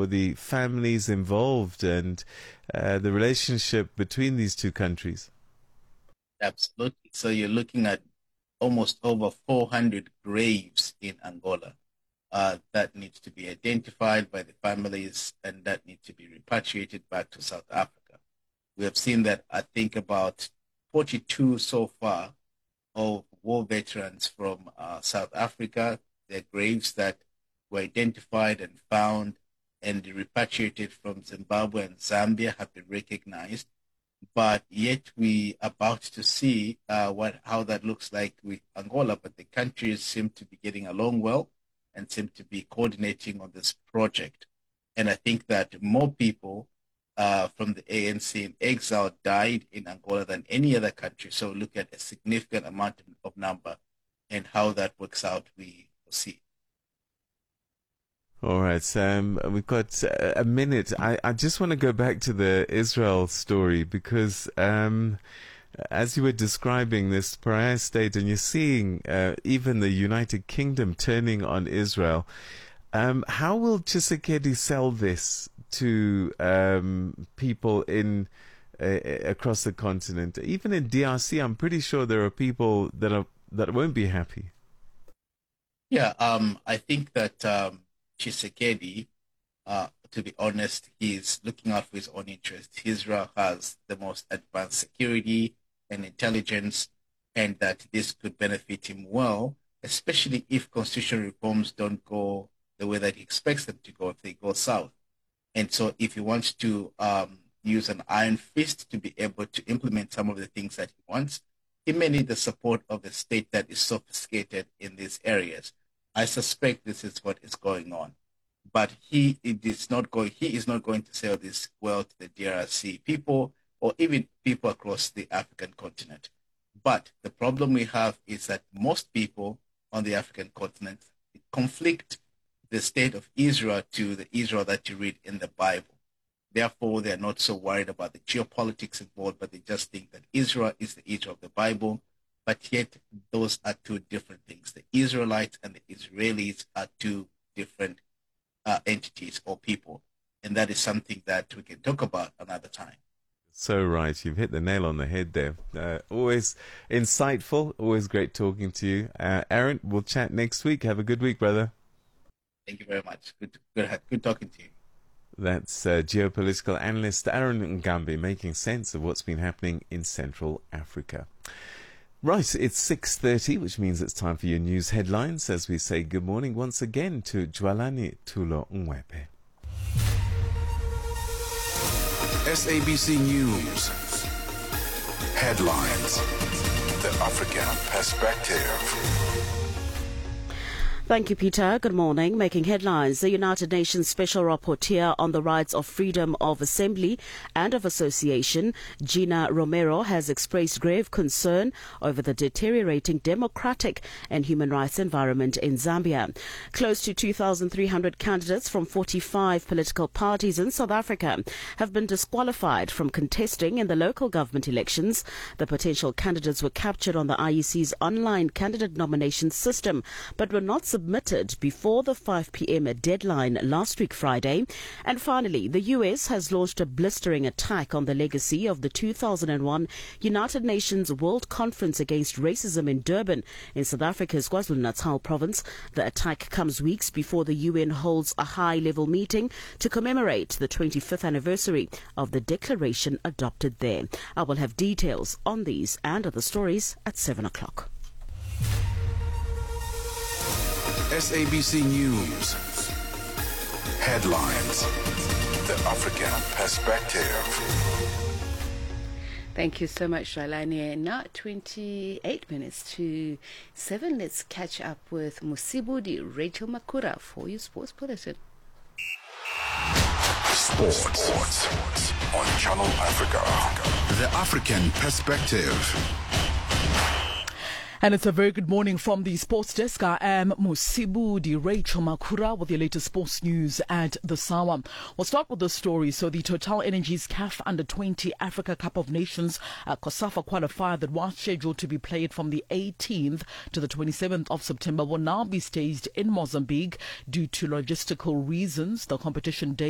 for the families involved and the relationship between these two countries. Absolutely. So you're looking at almost over 400 graves in Angola that needs to be identified by the families and that need to be repatriated back to South Africa. We have seen that I think about 42 so far of war veterans from South Africa, their graves that were identified and found and repatriated from Zimbabwe and Zambia have been recognized. But yet we are about to see how that looks like with Angola. But the countries seem to be getting along well and seem to be coordinating on this project. And I think that more people from the ANC in exile died in Angola than any other country. So look at a significant amount of number and how that works out, we will see. All right, Sam, we've got a minute. I just want to go back to the Israel story because as you were describing this pariah state and you're seeing even the United Kingdom turning on Israel, how will Tshisekedi sell this to people in across the continent? Even in DRC, I'm pretty sure there are people that won't be happy. Yeah, I think that Tshisekedi, to be honest, he's looking out for his own interest. Israel has the most advanced security and intelligence, and that this could benefit him well, especially if constitutional reforms don't go the way that he expects them to go, if they go south. And so if he wants to use an iron fist to be able to implement some of the things that he wants, he may need the support of a state that is sophisticated in these areas. I suspect this is what is going on. But he is not going to sell this well to the DRC people or even people across the African continent. But the problem we have is that most people on the African continent conflict the state of Israel to the Israel that you read in the Bible. Therefore, they're not so worried about the geopolitics involved, but they just think that Israel is the Israel of the Bible. But yet, those are two different things. The Israelites and the Israelis are two different entities or people. And that is something that we can talk about another time. So right. You've hit the nail on the head there. Always insightful. Always great talking to you. Aaron, we'll chat next week. Have a good week, brother. Thank you very much. Good talking to you. That's geopolitical analyst Aaron Ngambi making sense of what's been happening in Central Africa. Right, it's 6:30, which means it's time for your news headlines as we say good morning once again to Jwalani Tulo Mwepe. SABC News. Headlines. The African Perspective. Thank you, Peter. Good morning. Making headlines, the United Nations Special Rapporteur on the Rights of Freedom of Assembly and of Association, Gina Romero, has expressed grave concern over the deteriorating democratic and human rights environment in Zambia. Close to 2,300 candidates from 45 political parties in South Africa have been disqualified from contesting in the local government elections. The potential candidates were captured on the IEC's online candidate nomination system, but were not submitted before the 5 p.m. deadline last week Friday. And finally, the US has launched a blistering attack on the legacy of the 2001 United Nations World Conference Against Racism in Durban in South Africa's KwaZulu-Natal province. The attack comes weeks before the UN holds a high-level meeting to commemorate the 25th anniversary of the declaration adopted there. I will have details on these and other stories at 7 o'clock. SABC News. Headlines. The African Perspective. Thank you so much, Shalani. Now 28 minutes to 7. Let's catch up with Musibudi Rachel Makura for your sports bulletin. Sports on Channel Africa. The African Perspective. And it's a very good morning from the sports desk. I am Musibudi Rachel Makura with your latest sports news at the Sawa. We'll start with the story. So the Total Energies CAF Under-20 Africa Cup of Nations COSAFA qualifier that was scheduled to be played from the 18th to the 27th of September will now be staged in Mozambique due to logistical reasons. The competition date